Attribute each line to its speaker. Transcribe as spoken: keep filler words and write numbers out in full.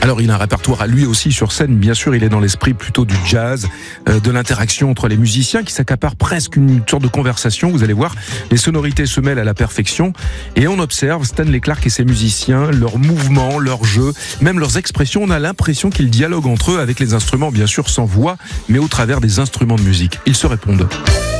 Speaker 1: Alors il a un répertoire à lui aussi sur scène, bien sûr, il est dans l'esprit plutôt du jazz, euh, de l'interaction entre les musiciens qui s'accapare presque une sorte de conversation. Vous allez voir, les sonorités se mêlent à la perfection et on observe Stanley Clarke et ses musiciens, leurs mouvements, leurs jeux, même leurs expressions. On a l'impression qu'ils dialoguent entre eux avec les instruments, bien sûr sans voix, mais au travers des instruments de musique. Ils se répondent.